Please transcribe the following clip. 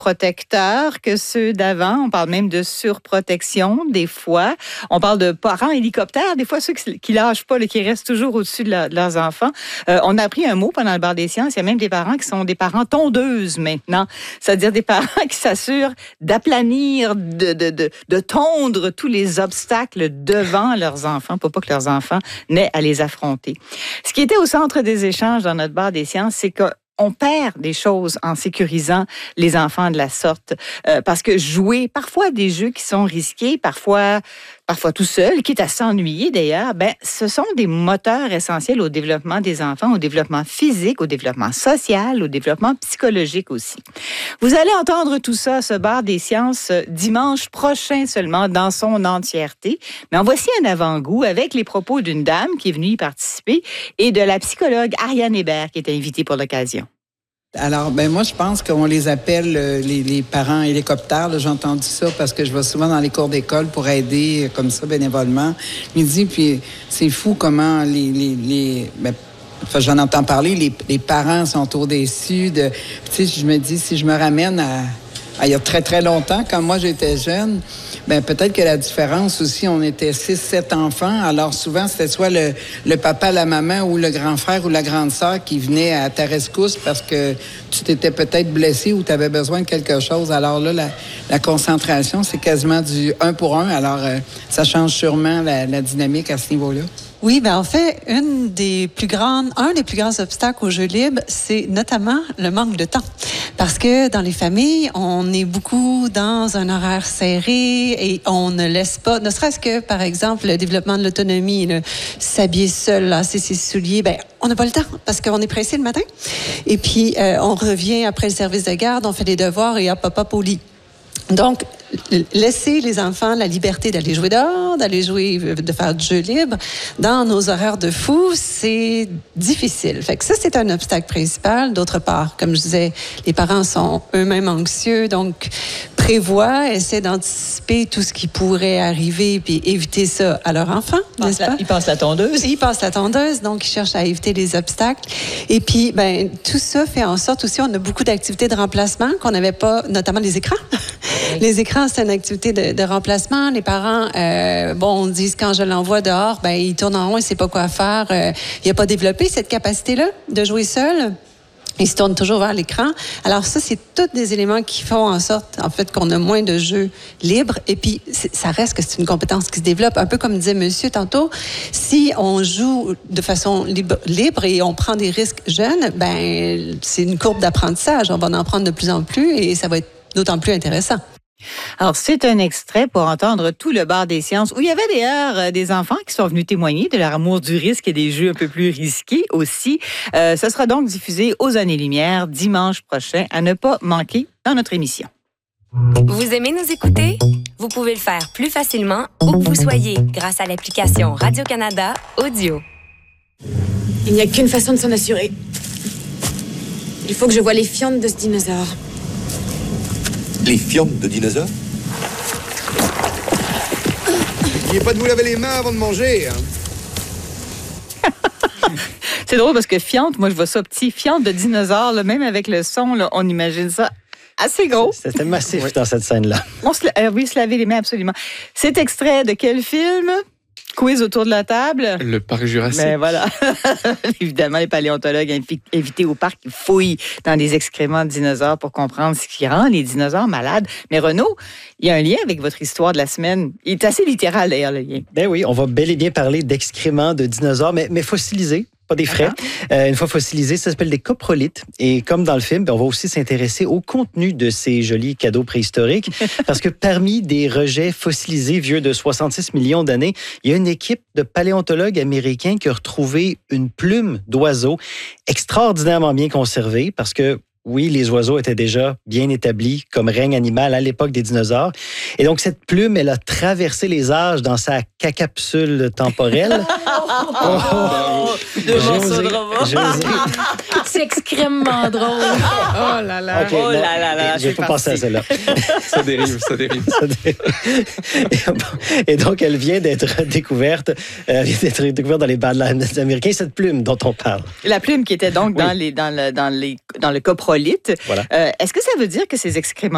protecteurs que ceux d'avant. On parle même de surprotection des fois. On parle de parents hélicoptères, des fois ceux qui lâchent pas, qui restent toujours au-dessus de leurs enfants. On a appris un mot pendant le bar des sciences. Il y a même des parents qui sont des parents tondeuses maintenant. C'est-à-dire des parents qui s'assurent d'aplanir, de tondre tous les obstacles devant leurs enfants pour pas que leurs enfants n'aient à les affronter. Ce qui était au centre des échanges dans notre bar des sciences, c'est qu'on perd des choses en sécurisant les enfants de la sorte. Parce que jouer, parfois des jeux qui sont risqués, parfois tout seul, quitte à s'ennuyer d'ailleurs, ce sont des moteurs essentiels au développement des enfants, au développement physique, au développement social, au développement psychologique aussi. Vous allez entendre tout ça à ce bar des sciences dimanche prochain seulement dans son entièreté. Mais en voici un avant-goût avec les propos d'une dame qui est venue y participer et de la psychologue Ariane Hébert qui est invitée pour l'occasion. Alors, moi, je pense qu'on les appelle les parents hélicoptères. Là, j'ai entendu ça parce que je vais souvent dans les cours d'école pour aider comme ça bénévolement. Je me dis, puis c'est fou comment j'en entends parler, les parents sont au-dessus de... Tu sais, je me dis, si je me ramène à il y a très, très longtemps, quand moi j'étais jeune, peut-être que la différence aussi, on était 6-7 enfants. Alors souvent, c'était soit le papa, la maman ou le grand frère ou la grande sœur qui venait à ta rescousse parce que tu t'étais peut-être blessé ou tu avais besoin de quelque chose. Alors là, la concentration, c'est quasiment du 1 pour 1. Alors, ça change sûrement la dynamique à ce niveau-là. Oui, en fait, un des plus grands obstacles au jeu libre, c'est notamment le manque de temps. Parce que dans les familles, on est beaucoup dans un horaire serré et on ne laisse pas, ne serait-ce que, par exemple, le développement de l'autonomie, s'habiller seul, lasser ses souliers, on n'a pas le temps parce qu'on est pressé le matin. Et puis, on revient après le service de garde, on fait les devoirs et hop au lit. Donc, laisser les enfants la liberté d'aller jouer dehors, de faire du jeu libre, dans nos horaires de fou, c'est difficile. Fait que ça, c'est un obstacle principal. D'autre part, comme je disais, les parents sont eux-mêmes anxieux, donc prévoient, essaient d'anticiper tout ce qui pourrait arriver puis éviter ça à leur enfant, n'est-ce pas? Ils passent la tondeuse. Ils passent la tondeuse, donc ils cherchent à éviter les obstacles. Et puis, tout ça fait en sorte aussi, on a beaucoup d'activités de remplacement qu'on n'avait pas, notamment les écrans. Oui. Les écrans, c'est une activité de remplacement. Les parents, disent quand je l'envoie dehors, il tourne en rond, il ne sait pas quoi faire. Il n'a pas développé cette capacité-là de jouer seul. Il se tourne toujours vers l'écran. Alors ça, c'est tous des éléments qui font en sorte, en fait, qu'on a moins de jeux libres. Et puis, ça reste que c'est une compétence qui se développe. Un peu comme disait monsieur tantôt, si on joue de façon libre et on prend des risques jeunes, c'est une courbe d'apprentissage. On va en prendre de plus en plus et ça va être d'autant plus intéressant. Alors, c'est un extrait pour entendre tout le bar des sciences où il y avait d'ailleurs des enfants qui sont venus témoigner de leur amour du risque et des jeux un peu plus risqués aussi. Ce sera donc diffusé aux Années-Lumière dimanche prochain à ne pas manquer dans notre émission. Vous aimez nous écouter? Vous pouvez le faire plus facilement où que vous soyez grâce à l'application Radio-Canada Audio. Il n'y a qu'une façon de s'en assurer. Il faut que je voie les fientes de ce dinosaure. Les fientes de dinosaures? N'oubliez pas de vous laver les mains avant de manger. C'est drôle parce que fiente, moi je vois ça petit, fiente de dinosaure, là, même avec le son, là, on imagine ça assez gros. C'était massif dans cette scène-là. Oui, se laver les mains, absolument. C'est extrait de quel film? Quiz autour de la table. Le parc Jurassique. Voilà. Évidemment, les paléontologues invités au parc fouillent dans les excréments de dinosaures pour comprendre ce qui rend les dinosaures malades. Mais Renaud, il y a un lien avec votre histoire de la semaine. Il est assez littéral, d'ailleurs, le lien. Oui, on va bel et bien parler d'excréments de dinosaures, mais fossilisés. Pas des frais. Une fois fossilisés, ça s'appelle des coprolites. Et comme dans le film, on va aussi s'intéresser au contenu de ces jolis cadeaux préhistoriques. Parce que parmi des rejets fossilisés vieux de 66 millions d'années, il y a une équipe de paléontologues américains qui a retrouvé une plume d'oiseau extraordinairement bien conservée parce que oui, les oiseaux étaient déjà bien établis comme règne animal à l'époque des dinosaures. Et donc, cette plume, elle a traversé les âges dans sa capsule temporelle. C'est extrêmement drôle. Oh là là. Okay, oh là là. Je vais pas passer à celle-là. Ça dérive. Et donc, elle vient d'être découverte. Dans les Badlands américains, cette plume dont on parle. La plume qui était donc dans le coprolite. Voilà. Est-ce que ça veut dire que ces excréments